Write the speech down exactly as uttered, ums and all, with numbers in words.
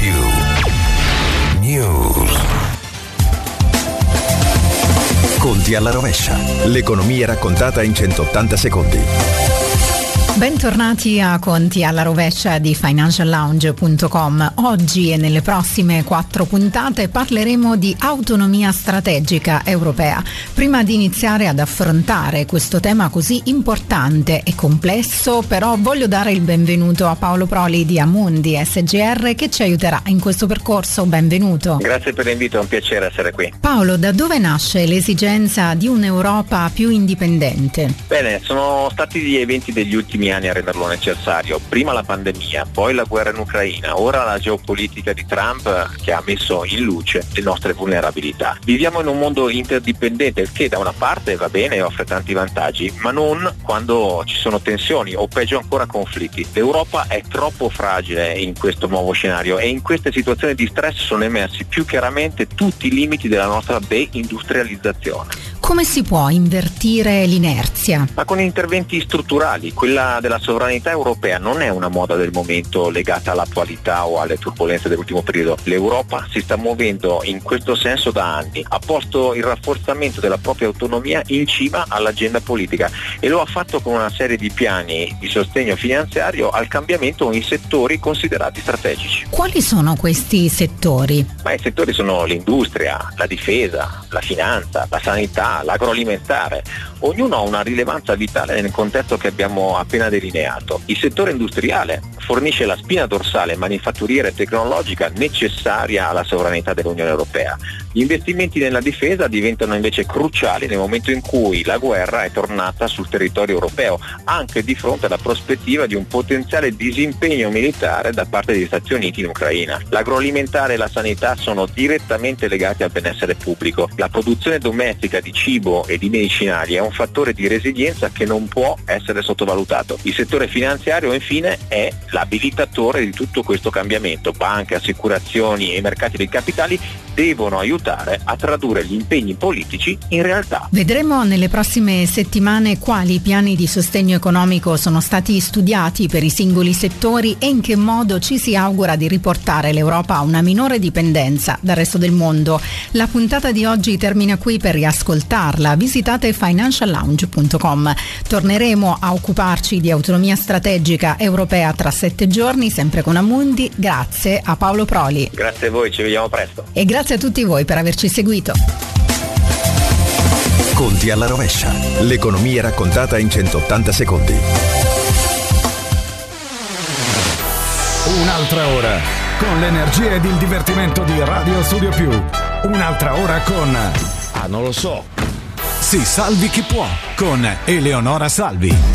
più News. Conti alla rovescia. L'economia raccontata in centottanta secondi. Bentornati a Conti alla rovescia di financial lounge punto com. Oggi e nelle prossime quattro puntate parleremo di autonomia strategica europea. Prima di iniziare ad affrontare questo tema così importante e complesso, però voglio dare il benvenuto a Paolo Proli di Amundi S G R che ci aiuterà in questo percorso. Benvenuto. Grazie per l'invito, è un piacere essere qui. Paolo, da dove nasce l'esigenza di un'Europa più indipendente? Bene, sono stati gli eventi degli ultimi anni a renderlo necessario. Prima la pandemia, poi la guerra in Ucraina, ora la geopolitica di Trump che ha messo in luce le nostre vulnerabilità. Viviamo in un mondo interdipendente, il che da una parte va bene e offre tanti vantaggi, ma non quando ci sono tensioni o peggio ancora conflitti. L'Europa è troppo fragile in questo nuovo scenario e in queste situazioni di stress sono emersi più chiaramente tutti i limiti della nostra deindustrializzazione. Come si può invertire l'inerzia? Ma con interventi strutturali. Quella della sovranità europea non è una moda del momento legata all'attualità o alle turbolenze dell'ultimo periodo. L'Europa si sta muovendo in questo senso da anni, ha posto il rafforzamento della propria autonomia in cima all'agenda politica e lo ha fatto con una serie di piani di sostegno finanziario al cambiamento in settori considerati strategici. Quali sono questi settori? Ma i settori sono l'industria, la difesa, la finanza, la sanità, l'agroalimentare. Ognuno ha una rilevanza vitale nel contesto che abbiamo appena delineato. Il settore industriale fornisce la spina dorsale manifatturiera e tecnologica necessaria alla sovranità dell'Unione Europea. Gli investimenti nella difesa diventano invece cruciali nel momento in cui la guerra è tornata sul territorio europeo, anche di fronte alla prospettiva di un potenziale disimpegno militare da parte degli Stati Uniti in Ucraina. L'agroalimentare e la sanità sono direttamente legati al benessere pubblico. La produzione domestica di cibo e di medicinali è un fattore di resilienza che non può essere sottovalutato. Il settore finanziario infine è l'abilitatore di tutto questo cambiamento. Banche, assicurazioni e mercati dei capitali devono aiutare a tradurre gli impegni politici in realtà. Vedremo nelle prossime settimane quali piani di sostegno economico sono stati studiati per i singoli settori e in che modo ci si augura di riportare l'Europa a una minore dipendenza dal resto del mondo. La puntata di oggi termina qui. Per riascoltarla visitate financial lounge punto com. Torneremo a occuparci di autonomia strategica europea tra sette giorni, sempre con Amundi. Grazie a Paolo Proli. Grazie a voi, ci vediamo presto. E grazie a tutti voi per averci seguito. Conti alla rovescia. L'economia raccontata in centottanta secondi. Un'altra ora con l'energia ed il divertimento di Radio Studio Più. Un'altra ora con... Ah, non lo so. Si salvi chi può con Eleonora Salvi.